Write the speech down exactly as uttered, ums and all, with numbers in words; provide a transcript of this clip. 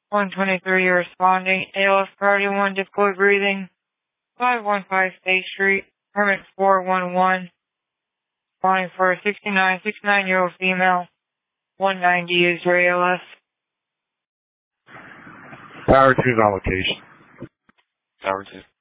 one twenty-three, you're responding. A L S priority one, difficult breathing. five one five State Street, permit four one one. Responding for a sixty-nine, sixty-nine-year-old female. one ninety is your A L S. Tower two is on location. Tower two.